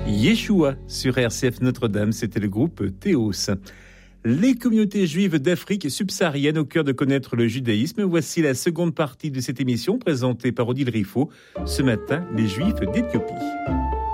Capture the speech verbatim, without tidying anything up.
Yeshua sur R C F Notre-Dame, c'était le groupe Théos. Les communautés juives d'Afrique subsaharienne au cœur de connaître le judaïsme. Voici la seconde partie de cette émission présentée par Odile Riffaut. Ce matin, les Juifs d'Éthiopie.